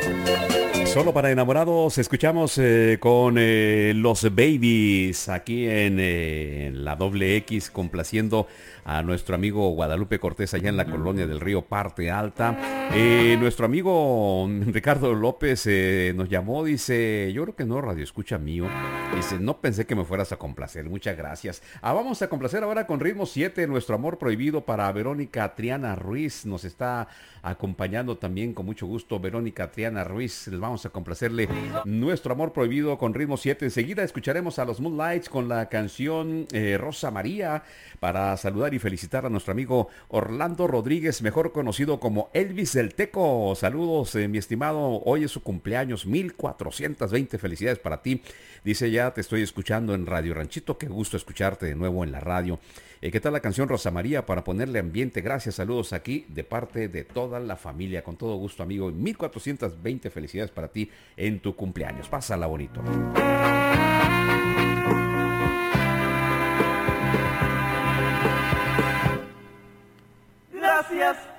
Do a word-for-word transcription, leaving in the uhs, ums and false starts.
Solo para enamorados escuchamos eh, con eh, los Babies aquí en, eh, en la doble X, complaciendo a nuestro amigo Guadalupe Cortés allá en la colonia del Río Parte Alta. Eh, nuestro amigo Ricardo López eh, nos llamó, dice, yo creo que no, radio escucha mío. Dice, no pensé que me fueras a complacer, muchas gracias. Ah, vamos a complacer ahora con ritmo siete, Nuestro Amor Prohibido, para Verónica Triana Ruiz. Nos está acompañando también con mucho gusto Verónica Triana Ruiz. Les vamos a complacerle Nuestro Amor Prohibido con ritmo siete. Enseguida escucharemos a los Moonlights con la canción eh, Rosa María, para saludar y felicitar a nuestro amigo Orlando Rodríguez, mejor conocido como Elvis del Teco. Saludos, eh, mi estimado, hoy es su cumpleaños, mil cuatrocientas veinte felicidades para ti. Dice, ya te estoy escuchando en Radio Ranchito, qué gusto escucharte de nuevo en la radio. Eh, ¿Qué tal la canción Rosa María para ponerle ambiente? Gracias, saludos aquí de parte de toda la familia, con todo gusto, amigo. mil cuatrocientas veinte felicidades para ti en tu cumpleaños. Pásala bonito. Gracias